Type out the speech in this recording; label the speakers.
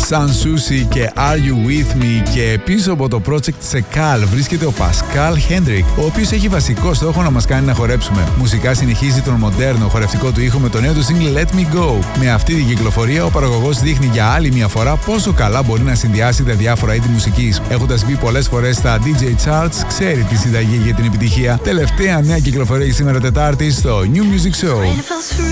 Speaker 1: San Susi και Are You With Me. Και πίσω από το project Sekal βρίσκεται ο Pascal Hendrick, ο οποίος έχει βασικό στόχο να μας κάνει να χορέψουμε. Μουσικά συνεχίζει τον μοντέρνο χορευτικό του ήχο με το νέο του single Let Me Go. Με αυτή την κυκλοφορία ο παραγωγός δείχνει για άλλη μια φορά πόσο καλά μπορεί να συνδυάσει τα διάφορα είδη μουσικής. Έχοντας μπει πολλές φορές στα DJ Charts, ξέρει τη συνταγή για την επιτυχία. Τελευταία νέα κυκλοφορία σήμερα Τετάρτη στο New Music Show.